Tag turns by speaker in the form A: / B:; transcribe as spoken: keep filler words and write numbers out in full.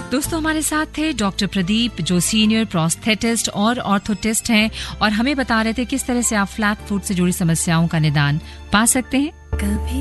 A: दोस्तों हमारे साथ थे डॉक्टर प्रदीप जो सीनियर प्रोस्थेटिस्ट और ऑर्थोटिस्ट हैं और हमें बता रहे थे किस तरह से आप फ्लैट फुट से जुड़ी समस्याओं का निदान पा सकते हैं। कभी